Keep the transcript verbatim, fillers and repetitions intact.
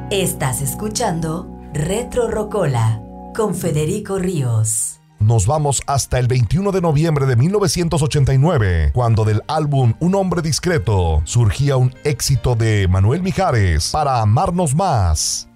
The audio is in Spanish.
Estás escuchando Retro Rocola con Federico Ríos. Nos vamos hasta el veintiuno de noviembre de mil novecientos ochenta y nueve, cuando del álbum Un hombre discreto surgía un éxito de Manuel Mijares, Para amarnos más.